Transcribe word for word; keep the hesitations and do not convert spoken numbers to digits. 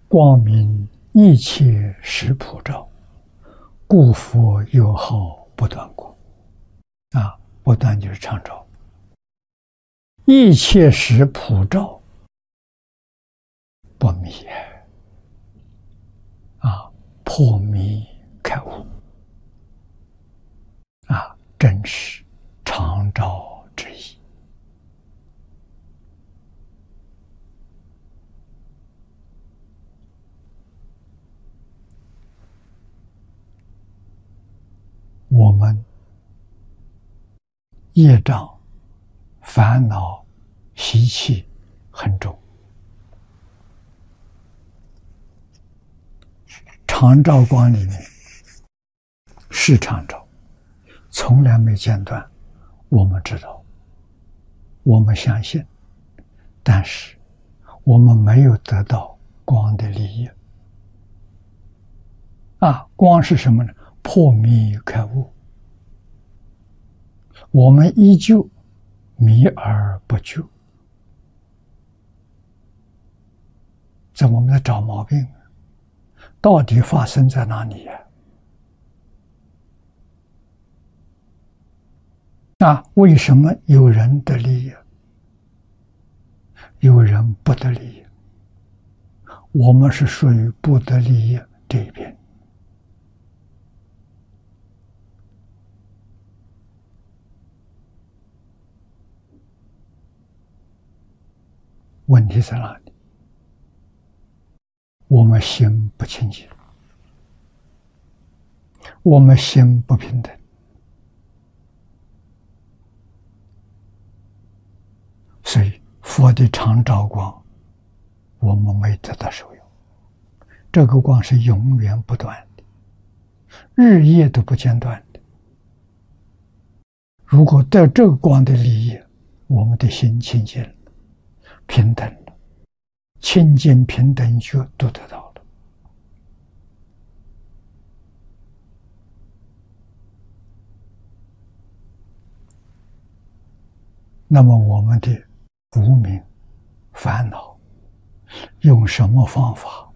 光明一切时普照，故佛有号不断光。啊，不断就是常照，一切时普照，不迷啊，破迷开悟啊，真是常照之意。我们业障、烦恼、习气很重，常照光里面是常照，从来没间断。我们知道，我们相信，但是我们没有得到光的利益。啊，光是什么呢？破迷开悟。我们依旧迷而不究，这我们在找毛病，到底发生在哪里呀？啊，为什么有人得利益，有人不得利益？我们是属于不得利益这一边。问题在哪里？我们心不清净，我们心不平等，所以佛的常照光，我们没得到受用。这个光是永远不断的，日夜都不间断的。如果得这个光的利益，我们的心清净了，平等了，清净平等觉都得到了。那么我们的无明烦恼用什么方法